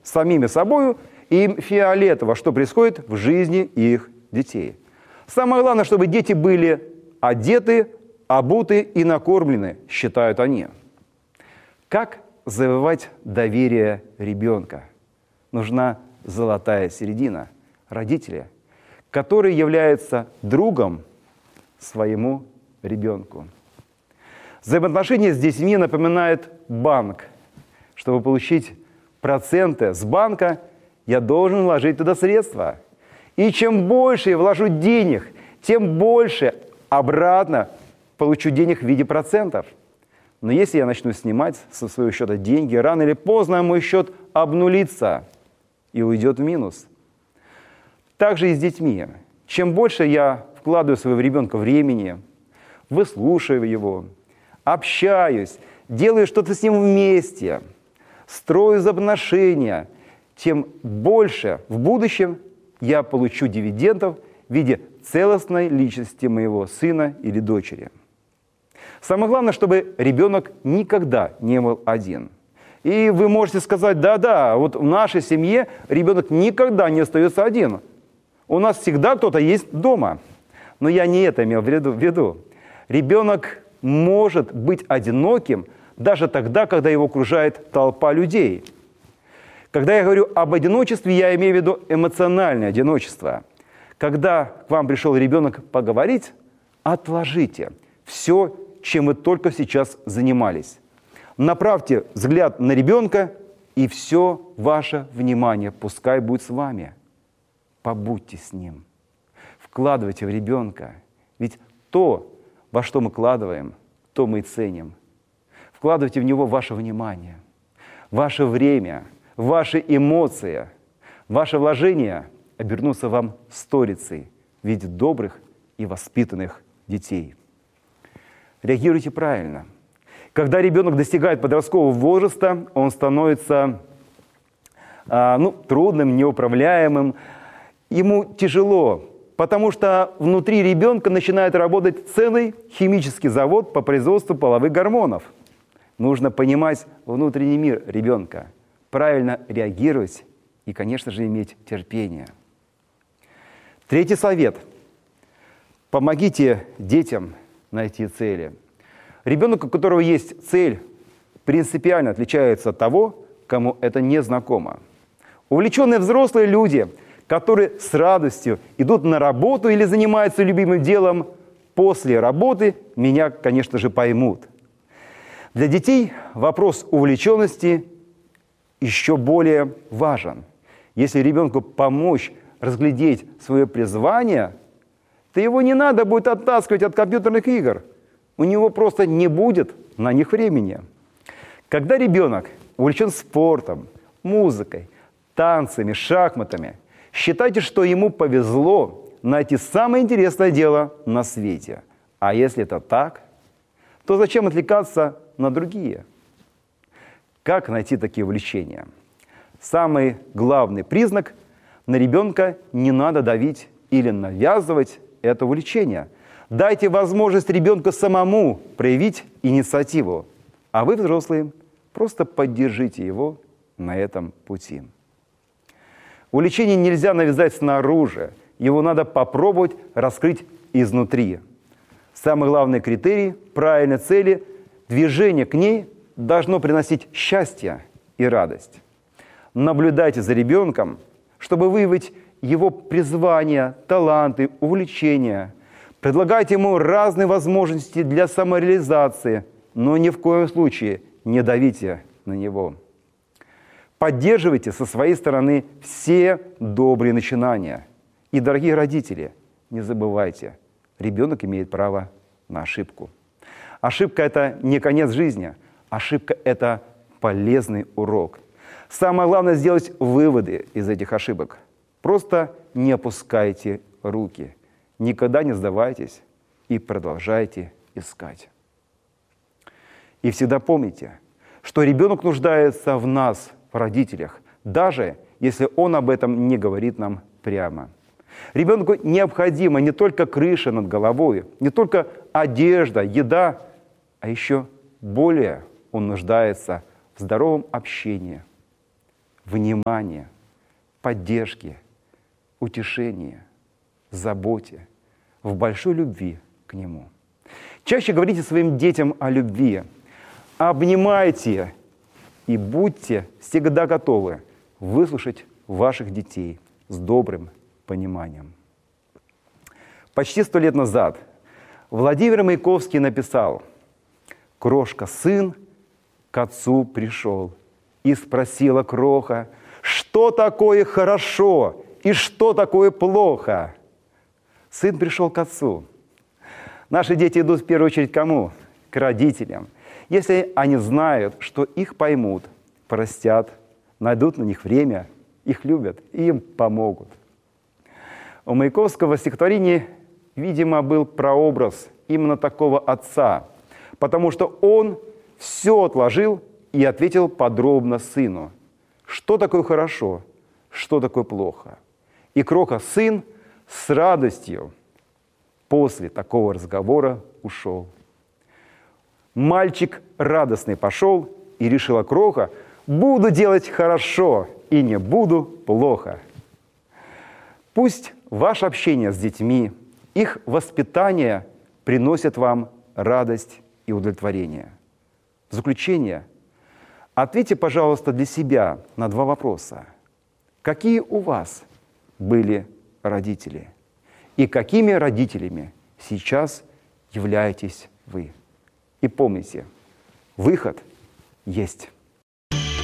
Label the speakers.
Speaker 1: самими собою, и им фиолетово, что происходит в жизни их детей. Самое главное, чтобы дети были одеты, обуты и накормлены, считают они. Как завоевать доверие ребенка? Нужна золотая середина. Родители, который является другом своему ребенку. Взаимоотношения с детьми напоминает банк. Чтобы получить проценты с банка, я должен вложить туда средства. И чем больше я вложу денег, тем больше обратно получу денег в виде процентов. Но если я начну снимать со своего счета деньги, рано или поздно мой счет обнулится и уйдет в минус. Так же и с детьми. Чем больше я вкладываю в своего ребенка времени, выслушиваю его, общаюсь, делаю что-то с ним вместе, строю взаимоотношения, тем больше в будущем я получу дивидендов в виде целостной личности моего сына или дочери. Самое главное, чтобы ребенок никогда не был один. И вы можете сказать, да, вот в нашей семье ребенок никогда не остается один. У нас всегда кто-то есть дома. Но я не это имел в виду. Ребенок может быть одиноким даже тогда, когда его окружает толпа людей. Когда я говорю об одиночестве, я имею в виду эмоциональное одиночество. Когда к вам пришел ребенок поговорить, отложите все, чем вы только сейчас занимались. Направьте взгляд на ребенка, и все ваше внимание пускай будет с вами. Побудьте с ним. Вкладывайте в ребенка. Ведь то, во что мы вкладываем, то мы и ценим. Вкладывайте в него ваше внимание, ваше время, ваши эмоции. Ваше вложение обернутся вам сторицей в виде добрых и воспитанных детей. Реагируйте правильно. Когда ребенок достигает подросткового возраста, он становится трудным, неуправляемым. Ему тяжело, потому что внутри ребенка начинает работать целый химический завод по производству половых гормонов. Нужно понимать внутренний мир ребенка, правильно реагировать и, конечно же, иметь терпение. Третий совет. Помогите детям найти цели. Ребенок, у которого есть цель, принципиально отличается от того, кому это не знакомо. Увлеченные взрослые люди, которые с радостью идут на работу или занимаются любимым делом, после работы меня, конечно же, поймут. Для детей вопрос увлеченности еще более важен. Если ребенку помочь разглядеть свое призвание, то его не надо будет оттаскивать от компьютерных игр. У него просто не будет на них времени. Когда ребенок увлечен спортом, музыкой, танцами, шахматами, считайте, что ему повезло найти самое интересное дело на свете. А если это так, то зачем отвлекаться на другие? Как найти такие увлечения? Самый главный признак – на ребенка не надо давить или навязывать это увлечение. Дайте возможность ребенку самому проявить инициативу, а вы, взрослые, просто поддержите его на этом пути. Увлечение нельзя навязать снаружи, его надо попробовать раскрыть изнутри. Самый главный критерий правильной цели – движение к ней должно приносить счастье и радость. Наблюдайте за ребенком, чтобы выявить его призвания, таланты, увлечения. Предлагайте ему разные возможности для самореализации, но ни в коем случае не давите на него. Поддерживайте со своей стороны все добрые начинания. И, дорогие родители, не забывайте, ребенок имеет право на ошибку. Ошибка – это не конец жизни, ошибка – это полезный урок. Самое главное – сделать выводы из этих ошибок. Просто не опускайте руки, никогда не сдавайтесь и продолжайте искать. И всегда помните, что ребенок нуждается в нас, в родителях, даже если он об этом не говорит нам прямо. Ребенку необходима не только крыша над головой, не только одежда, еда, а еще более он нуждается в здоровом общении, внимания, поддержки, утешения, заботе, в большой любви к Нему. Чаще говорите своим детям о любви, обнимайте и будьте всегда готовы выслушать ваших детей с добрым пониманием. Почти 100 лет назад Владимир Маяковский написал: «Крошка, сын, к отцу пришел, и спросила кроха, что такое хорошо и что такое плохо?» Сын пришел к отцу. Наши дети идут в первую очередь к кому? К родителям. Если они знают, что их поймут, простят, найдут на них время, их любят и им помогут. У Маяковского в стихотворении, видимо, был прообраз именно такого отца, потому что он все отложил и ответил подробно сыну, что такое хорошо, что такое плохо. И кроха сын с радостью после такого разговора ушел. Мальчик радостный пошел, и решила кроха: буду делать хорошо и не буду плохо. Пусть ваше общение с детьми, их воспитание приносит вам радость и удовлетворение. В заключение, ответьте, пожалуйста, для себя на 2 вопроса. Какие у вас были родители? И какими родителями сейчас являетесь вы? И помните, выход есть.